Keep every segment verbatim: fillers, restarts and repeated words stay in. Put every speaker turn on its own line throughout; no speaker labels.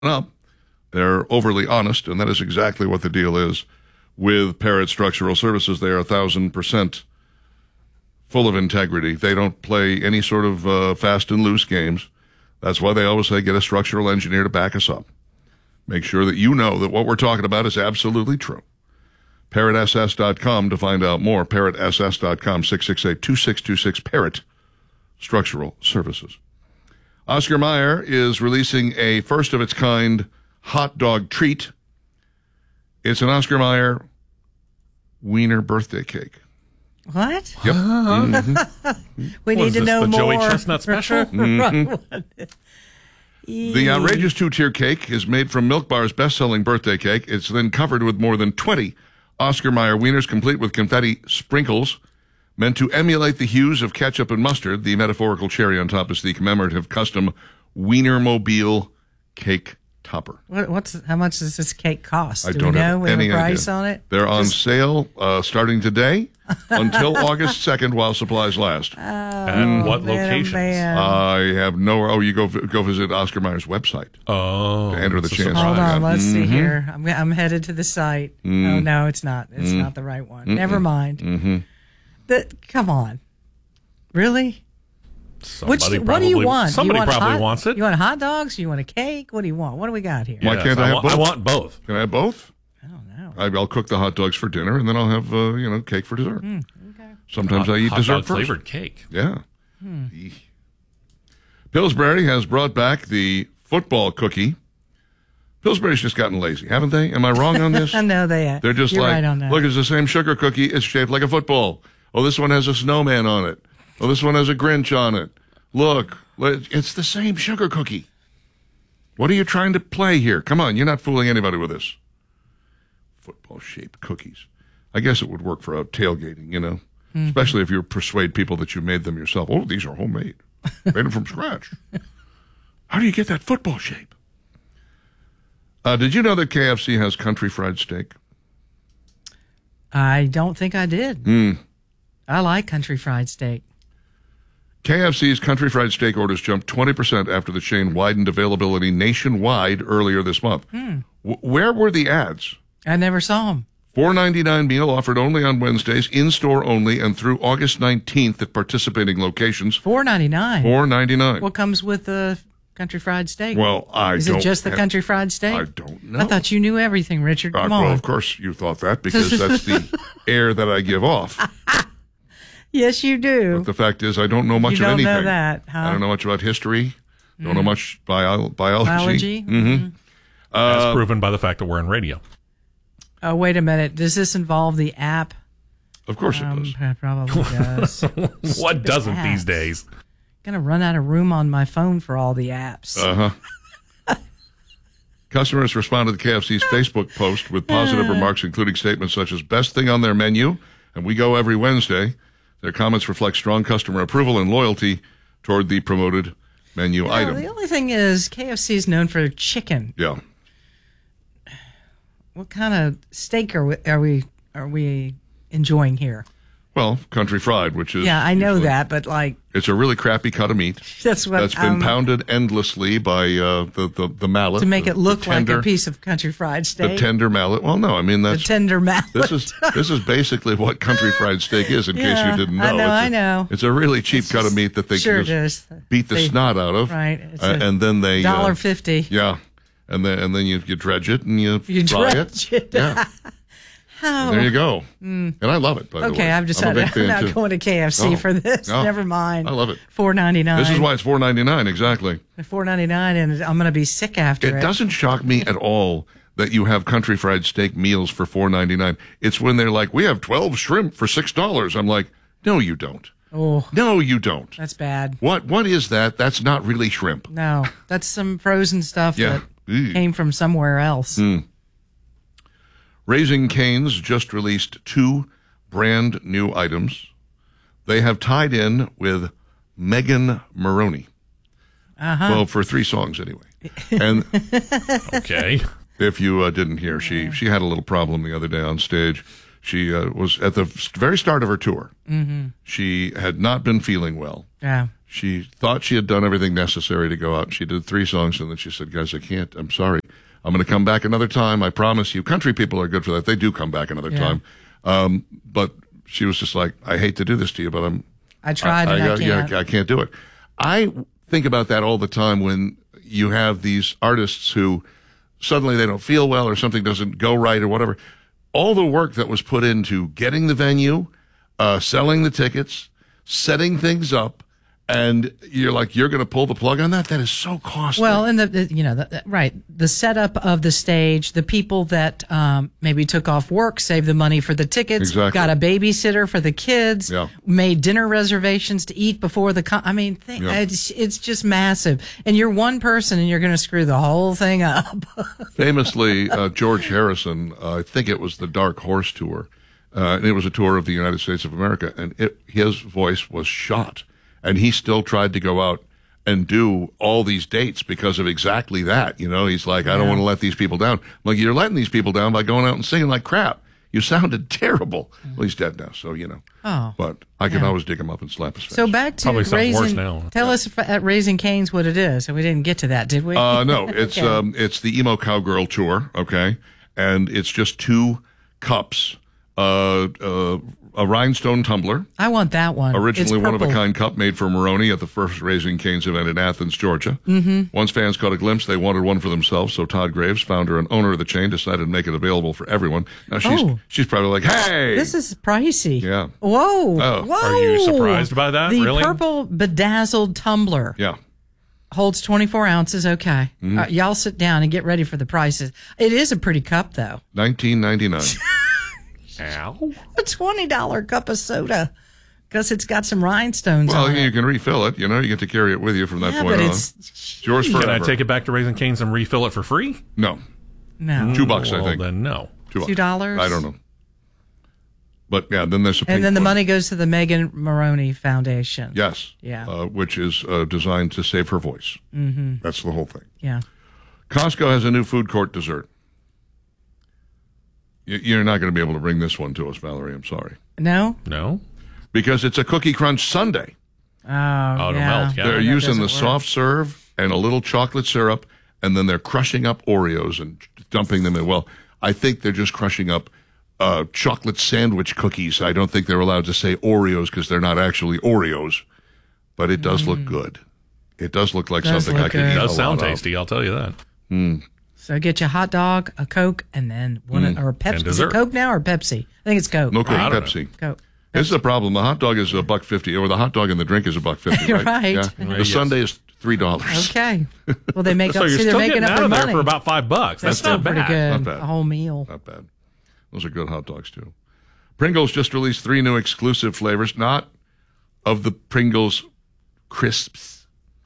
up. They're overly honest, and that is exactly what the deal is with Parrott Structural Services. They are a thousand percent full of integrity. They don't play any sort of uh, fast and loose games. That's why they always say get a structural engineer to back us up. Make sure that you know that what we're talking about is absolutely true. Parrott S S dot com to find out more. Parrott S S dot com, six six eight, two six two six, Parrott Structural Services. Oscar Mayer is releasing a first-of-its-kind hot dog treat. It's an Oscar Mayer wiener birthday cake.
What?
Yep. Mm-hmm.
we
What
need
is
to
this,
know
the
more.
Joey Chestnut special?
Mm-hmm. The outrageous two-tier cake is made from Milk Bar's best-selling birthday cake. It's then covered with more than twenty Oscar Mayer wieners, complete with confetti sprinkles, meant to emulate the hues of ketchup and mustard. The metaphorical cherry on top is the commemorative custom Wienermobile cake topper.
What, what's how much does this cake cost?
I
Do
don't
we know?
have
We have
any
a price
idea.
on it?
They're on
Just-
sale uh, starting today until August second while supplies last.
And what
man, oh,
locations?
man.
I have no. Oh, you go go visit Oscar Mayer's website.
Oh.
To enter the
it's a
chance.
Hold
surprise.
on, let's see
Mm-hmm.
here. I'm, I'm headed to the site.
Mm.
Oh no, it's not. It's
Mm.
not the right one. Never mind.
Mm-hmm.
The, come on, really? Which
Somebody
what do you
probably-
want? Do
Somebody
you want
probably
hot,
wants it.
You want hot dogs? You want a cake? What do you want? What do we got here?
Why
Yes,
can't I have
want,
both?
I want both.
Can I have both?
I don't know.
I, I'll cook the hot dogs for dinner, and then I'll have uh, you know cake for dessert.
Mm, okay.
Sometimes
hot,
I eat
hot
dessert
dog
first.
flavored cake.
Yeah. Eek. Pillsbury has brought back the football cookie. Pillsbury's just gotten lazy, haven't they? Am I wrong on this?
I know they.
They're just
You're
like,
right on that.
look, it's the same sugar cookie. It's shaped like a football. Oh, this one has a snowman on it. Oh, this one has a Grinch on it. Look, it's the same sugar cookie. What are you trying to play here? Come on, you're not fooling anybody with this. Football-shaped cookies. I guess it would work for out tailgating, you know,
Mm-hmm.
especially if you persuade people that you made them yourself. Oh, these are homemade. Made them from scratch. How do you get that football shape? Uh, did you know that K F C has country fried steak?
I don't think I did.
Mm.
I like country fried steak.
K F C's country fried steak orders jumped twenty percent after the chain widened availability nationwide earlier this month.
Hmm.
W- where were the ads?
I never saw them.
four ninety-nine meal offered only on Wednesdays, in-store only, and through August nineteenth at participating locations.
four ninety-nine.
four ninety-nine.
What comes with the country fried steak?
Well, I
Is
don't
it just the
have-
country fried steak?
I don't know.
I thought you knew everything, Richard.
Uh,
Come
well,
on.
of course you thought that because that's the air that I give off.
Yes, you do.
But the fact is, I don't know much
You
of
don't know
anything.
that, huh?
I don't know much about history. Don't know much bio- biology.
Biology?
Mm-hmm.
As
Uh,
proven by the fact that we're in radio.
Oh, wait a minute. Does this involve the app?
Of course it
Um,
does.
it probably does.
What doesn't
apps.
these days?
Gonna run out of room on my phone for all the apps.
Uh-huh. Customers responded to K F C's Facebook post with positive remarks, including statements such as best thing on their menu, and we go every Wednesday. Their comments reflect strong customer approval and loyalty toward the promoted menu
You know,
item.
the only thing is K F C is known for chicken.
Yeah.
What kind of steak are we are we are we enjoying here?
Well, country fried, which is
Yeah, I know
usually-
that, but like
It's a really crappy cut of meat
that's what
that's been
um,
pounded endlessly by uh, the, the the mallet
to make
the-
it look
the tender,
like a piece of country fried
the
steak.
tender mallet. Well, no, I mean
The
that's
tender mallet.
this is this is basically what country fried steak is. In case
Yeah,
you didn't know,
I know,
it's a,
I know.
It's a really cheap
It's
cut of
just-
meat that they
sure
can
it
just
is.
beat the
They-
snot out of,
Right. It's
uh,
a
and then they
dollar
uh,
fifty.
yeah, and then and then you you dredge it and you,
You
fry
dredge
it.
it.
Yeah,
How?
and there you go. And I love it. By the way,
Okay, I've
I'm a
decided
big
I'm
fan,
not
too.
going to K F C
Oh,
for this.
no.
Never mind.
I love it.
Four ninety nine.
This is why it's four ninety-nine exactly.
Four ninety nine, and I'm going to be sick after it.
It doesn't shock me at all that you have country fried steak meals for four ninety-nine. It's when they're like, we have twelve shrimp for six dollars. I'm like, no, you don't.
Oh,
No, you don't.
that's bad.
What? What is that? That's not really shrimp.
No, that's some frozen stuff
Yeah.
that
Ew.
came from somewhere else.
Mm. Raising Cane's just released two brand new items. They have tied in with Megan Maroney.
Uh-huh.
Well, for three songs anyway. And
Okay.
if you uh, didn't hear, she she had a little problem the other day on stage. She uh, was at the very start of her tour. Mm-hmm. She had not been feeling well.
Yeah.
she thought she had done everything necessary to go out. She did three songs, and then she said, guys, I can't. I'm sorry. I'm going to come back another time. I promise you. Country people are good for that. They do come back another
Yeah.
time. Um, but she was just like, I hate to do this to you, but I'm
I tried and I,
got-
can't.
Yeah, I can't do it. I think about that all the time when you have these artists who suddenly they don't feel well or something doesn't go right or whatever. All the work that was put into getting the venue, uh, selling the tickets, setting things up, and you're like, you're going to pull the plug on that? That is so costly.
Well, and the, the you know, the, the- right, the setup of the stage, the people that um, maybe took off work, saved the money for the tickets,
Exactly.
got a babysitter for the kids,
Yeah.
made dinner reservations to eat before the. Con- I mean, th-
Yeah.
it's it's just massive, and you're one person, and you're going to screw the whole thing up.
Famously, uh, George Harrison, uh, I think it was the Dark Horse Tour, uh, and it was a tour of the United States of America, and it, his voice was shot, and he still tried to go out and do all these dates because of exactly that. You know, he's like, I don't
Yeah.
want to let these people down. I'm like, you're letting these people down by going out and singing like crap. You sounded terrible. Well, he's dead now, so, you know.
Oh.
But I can
Yeah.
always dig him up and slap his face.
So back to
Probably sounds worse
raising.
now.
Tell us if, at Raising Cane's what it is. So we didn't get to that, did we?
Uh, no, it's
Okay.
um, it's the Emo Cowgirl Tour, okay? And it's just two cups, uh, uh, a rhinestone tumbler,
I want that one.
originally
It's
one of a
purple.
kind cup made for Maroney at the first Raising Cane's event in Athens, Georgia. Mm-hmm. Once fans caught a glimpse, they wanted one for themselves, so Todd Graves, founder and owner of the chain, decided to make it available for everyone. Now she's
Oh.
she's probably like, hey,
This is pricey.
Yeah.
Whoa.
Oh.
Whoa.
Are you surprised by that?
The
Really?
purple bedazzled tumbler
yeah.
holds twenty-four ounces. Okay.
Mm-hmm.
Uh, y'all sit down and get ready for the prices. It is a pretty cup, though.
nineteen ninety-nine.
Ow.
A twenty dollars cup of soda because it's got some rhinestones
Well,
on
you
it.
can refill it. You know, you get to carry it with you from that
Yeah,
point
but
on.
it's
It's yours forever.
Can I take it back to Raising Cane's and refill it for free?
No,
no.
two bucks,
well,
I think.
then no.
Two
Two dollars?
I don't know. But yeah, then there's a pink
And then the
one.
money goes to the Megan Maroney Foundation.
Yes.
Yeah.
Uh, which is uh, designed to save her voice. Mm-hmm. That's the whole thing.
Yeah.
Costco has a new food court dessert. Y- You're not going to be able to bring this one to us, Valerie. I'm sorry.
No?
No?
Because it's a Cookie Crunch sundae.
Oh,
Oh,
yeah.
to melt, yeah.
They're
that
using the
doesn't work.
soft serve and a little chocolate syrup, and then they're crushing up Oreos and dumping them in. Well, I think they're just crushing up uh, chocolate sandwich cookies. I don't think they're allowed to say Oreos because they're not actually Oreos, but it does look good. It does look like
Mm. Does
something I
look
could
good.
eat
It
a
does sound
lot of.
tasty, I'll tell you that.
So get you a hot dog, a Coke, and then one
Mm.
or Pepsi.
And
Is it
dessert.
Coke now or Pepsi? I think it's Coke.
No Coke,
I don't
Pepsi.
Coke.
This is the problem. The hot dog is a buck fifty, or the hot dog and the drink is a buck fifty, right?
Right.
Yeah.
Right,
The
yes.
sundae is three dollars.
Okay. Well, they make
So
up.
you're
See, they're
still
making
getting
up
out
their
of there
money.
for about five bucks. That's,
That's still
not
pretty
bad.
good.
Not bad.
A whole meal.
Not bad. Those are good hot dogs too. Pringles just released three new exclusive flavors, not of the Pringles crisps.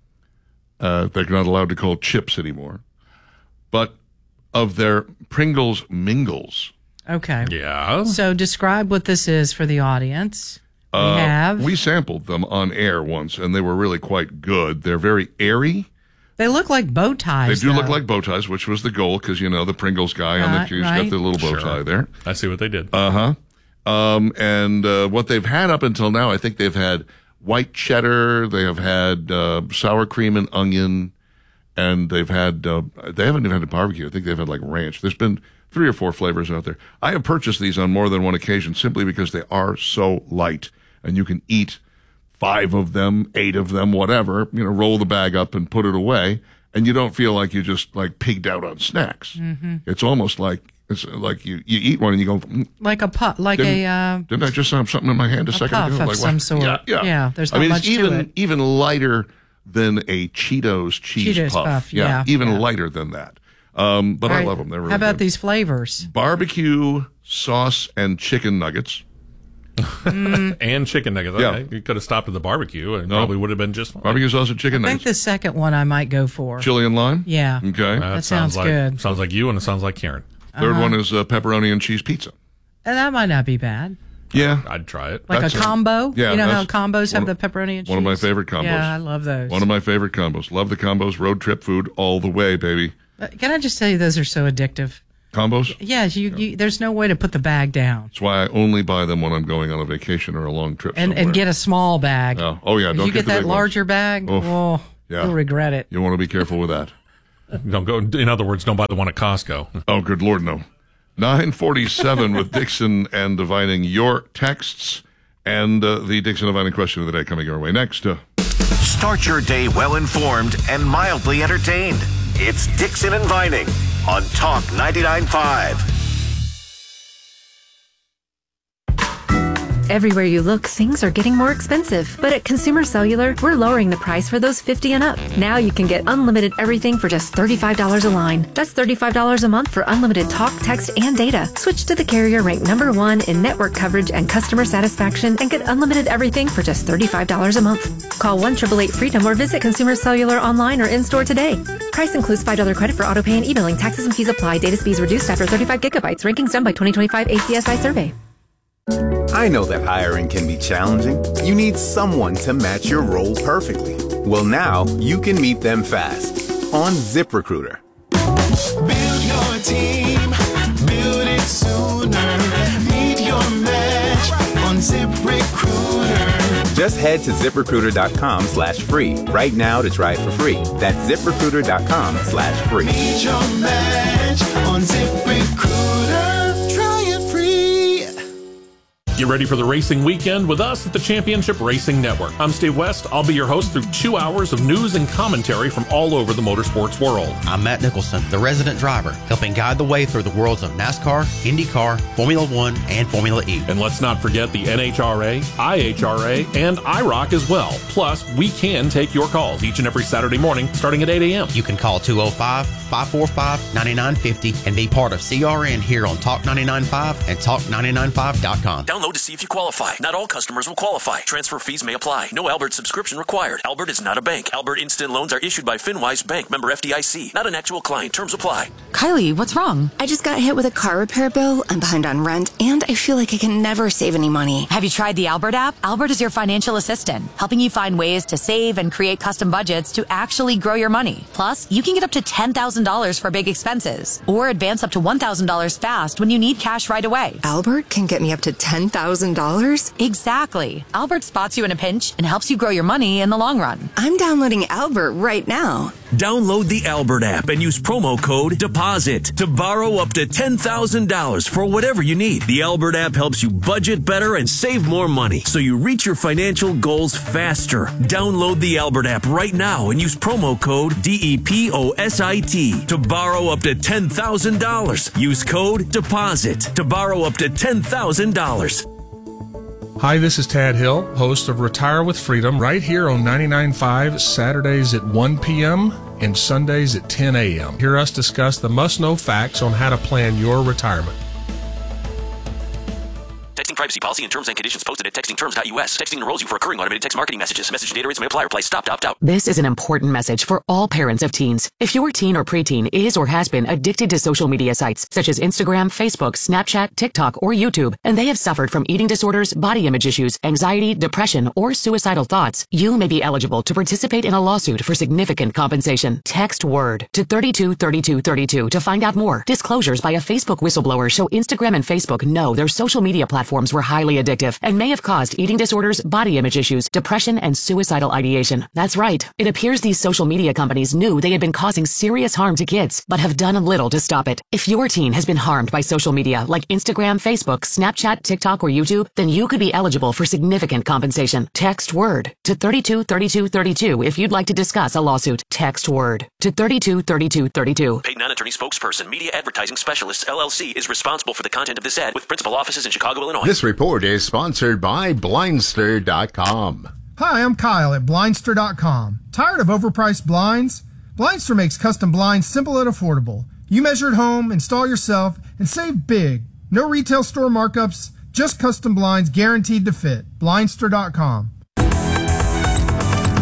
Uh, they're not allowed to call chips anymore, but of their Pringles mingles.
Okay.
Yeah.
So describe what this is for the audience. We
Uh,
have.
We sampled them on air once, and they were really quite good. They're very airy.
They look like bow
They
ties.
do look
though.
like bow ties, which was the goal, because you know the Pringles guy on
Right,
the he's
right.
got the little bow
Sure.
tie there.
I see what they did.
Uh huh. Um, and uh, what they've had up until now, I think they've had white cheddar, they have had uh, sour cream and onion, and they've had uh, they haven't even had barbecue. I think they've had like ranch. There's been three or four flavors out there. I have purchased these on more than one occasion simply because they are so light, and you can eat five of them, eight of them, whatever. You know, roll the bag up and put it away, and you don't feel like you just like pigged out on snacks. Mm-hmm. It's almost like it's like you, you eat one and you go, "Mm,
like a puff, like
Didn't-
a. Uh,
didn't I just have something in my hand a, second
puff
ago?
of
Like,
some
what?
sort.
Yeah, yeah.
Yeah, there's
I
not
mean,
much
it's
to
even
it.
even lighter than a Cheetos cheese
Cheetos
puff.
puff, yeah,
even
yeah.
lighter than that. Um, but
all
I
right,
love them. They're really
How about
good.
these flavors?
Barbecue sauce and chicken nuggets.
And chicken nuggets.
Yeah.
Okay. You could have stopped at the barbecue and
No.
probably would have been just fine.
Barbecue sauce and chicken
I think
nuggets.
the second one I might go for.
Chili and lime.
Yeah.
Okay.
That,
sounds
like,
good.
Sounds like you and it sounds like Karen.
Third
Uh-huh.
one is uh, pepperoni and cheese pizza.
And that might not be bad.
Yeah.
I'd try it.
Like
That's
a
a-
combo.
yeah,
You know how
that's
combos have
one
the
of-
pepperoni and cheese?
one of my favorite combos.
Yeah, I love those.
One of my favorite combos. Love the combos. Road trip food all the way, baby.
Uh, Can I just tell you, those are so addictive.
Combos?
Yes, you, you, there's no way to put the bag down.
That's why I only buy them when I'm going on a vacation or a long trip
And,
somewhere.
and get a small bag.
Oh, oh yeah,
If
don't
you
get
get
the
that
big
larger
ones.
bag,
Oof.
oh,
Yeah.
you'll regret it.
You want to be careful with that.
Don't go. In other words, don't buy the one at Costco.
Oh, good Lord, no. nine forty-seven with Dixon and Divining your texts and uh, the Dixon Divining question of the day coming your way next. Uh,
Start your day well-informed and mildly entertained. It's Dixon and Vining on Talk ninety-nine point five.
Everywhere you look, things are getting more expensive. But at Consumer Cellular, we're lowering the price for those fifty and up. Now you can get unlimited everything for just thirty-five dollars a line. That's thirty-five dollars a month for unlimited talk, text, and data. Switch to the carrier ranked number one in network coverage and customer satisfaction and get unlimited everything for just thirty-five dollars a month. Call one eight eight eight FREEDOM or visit Consumer Cellular online or in-store today. Price includes five dollars credit for auto pay and e-billing. Taxes and fees apply. Data speeds reduced after thirty-five gigabytes. Rankings done by twenty twenty-five A C S I survey.
I know that hiring can be challenging. You need someone to match your role perfectly. Well, now you can meet them fast on ZipRecruiter.
Build your team, build it sooner. Meet your match on ZipRecruiter.
Just head to ZipRecruiter.com slash free right now to try it for free. That's ZipRecruiter.com slash free.
Meet your match on ZipRecruiter. Try it free.
Get ready for the racing weekend with us at the Championship Racing Network. I'm Steve West. I'll be your host through two hours of news and commentary from all over the motorsports world.
I'm Matt Nicholson, the resident driver, helping guide the way through the worlds of NASCAR, IndyCar, Formula One, and Formula E.
And let's not forget the N H R A, I H R A, and I R O C as well. Plus, we can take your calls each and every Saturday morning starting at eight a.m.
You can call two oh five, five four five, nine nine five oh and be part of C R N here on Talk ninety-nine point five and Talk ninety-nine point five dot com.
Download to see if you qualify. Not all customers will qualify. Transfer fees may apply. No Albert subscription required. Albert is not a bank. Albert Instant Loans are issued by FinWise Bank, member F D I C. Not an actual client. Terms apply.
Kylie, what's wrong? I just got hit with a car repair bill. I'm behind on rent, and I feel like I can never save any money.
Have you tried the Albert app? Albert is your financial assistant, helping you find ways to save and create custom budgets to actually grow your money. Plus, you can get up to ten thousand dollars for big expenses, or advance up to one thousand dollars fast when you need cash right away.
Albert can get me up to ten thousand dollars?
Exactly. Albert spots you in a pinch and helps you grow your money in the long run.
I'm downloading Albert right now.
Download the Albert app and use promo code DEPOSIT to borrow up to ten thousand dollars for whatever you need. The Albert app helps you budget better and save more money so you reach your financial goals faster. Download the Albert app right now and use promo code D E P O S I T to borrow up to ten thousand dollars. Use code DEPOSIT to borrow up to ten thousand dollars.
Hi, this is Tad Hill, host of Retire with Freedom, right here on ninety-nine point five, Saturdays at one p.m. and Sundays at ten a.m. Hear us discuss the must-know facts on how to plan your retirement.
Texting privacy policy and terms and conditions posted at texting terms dot U S. Texting enrolls you for recurring automated text marketing messages. Message data rates may apply. Reply stop to opt out.
This is an important message for all parents of teens. If your teen or preteen is or has been addicted to social media sites such as Instagram, Facebook, Snapchat, TikTok, or YouTube, and they have suffered from eating disorders, body image issues, anxiety, depression, or suicidal thoughts, you may be eligible to participate in a lawsuit for significant compensation. Text WORD to thirty-two thirty-two thirty-two to find out more. Disclosures by a Facebook whistleblower show Instagram and Facebook know their social media platforms were highly addictive and may have caused eating disorders, body image issues, depression, and suicidal ideation. That's right. It appears these social media companies knew they had been causing serious harm to kids, but have done little to stop it. If your teen has been harmed by social media like Instagram, Facebook, Snapchat, TikTok, or YouTube, then you could be eligible for significant compensation. Text WORD to thirty-two thirty-two thirty-two if you'd like to discuss a lawsuit. Text WORD to thirty-two thirty-two thirty-two.
Paid non-attorney spokesperson, Media Advertising Specialists, L L C, is responsible for the content of this ad with principal offices in Chicago, Illinois.
This report is sponsored by Blindster dot com.
Hi, I'm Kyle at Blindster dot com. Tired of overpriced blinds? Blindster makes custom blinds simple and affordable. You measure at home, install yourself, and save big. No retail store markups, just custom blinds guaranteed to fit. Blindster dot com.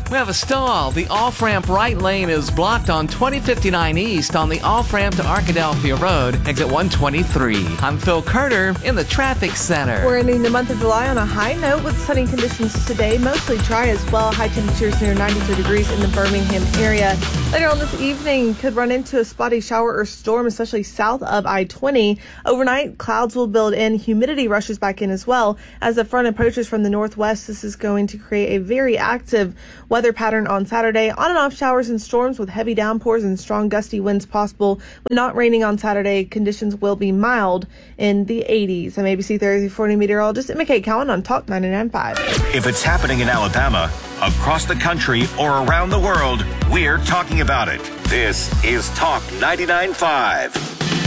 We have a stall. The off-ramp right lane is blocked on twenty fifty-nine East on the off-ramp to Arkadelphia Road, exit one twenty-three. I'm Phil Carter in the traffic center.
We're ending the month of July on a high note with sunny conditions today, mostly dry as well. High temperatures near ninety-three degrees in the Birmingham area. Later on this evening, could run into a spotty shower or storm, especially south of I twenty. Overnight, clouds will build in. Humidity rushes back in as well. As the front approaches from the northwest, this is going to create a very active weather pattern on Saturday. On and off showers and storms with heavy downpours and strong gusty winds possible. When not raining on Saturday, conditions will be mild in the eighties. I'm A B C thirty forty meteorologist Emma Kate Cowan on Talk ninety-nine point five.
If it's happening in Alabama, across the country, or around the world, we're talking about it. This is Talk ninety-nine point five.